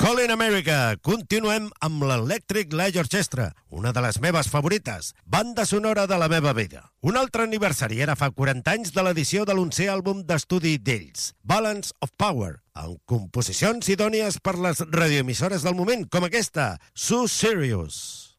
Calling America. Continuem amb l'Electric Light Orchestra, una de les meves favorites, banda sonora de la meva vida. Un altre aniversari era fa 40 anys de l'edició de l'11è àlbum d'estudi d'ells, Balance of Power, amb composicions idònies per les radioemissores del moment, com aquesta, So Serious.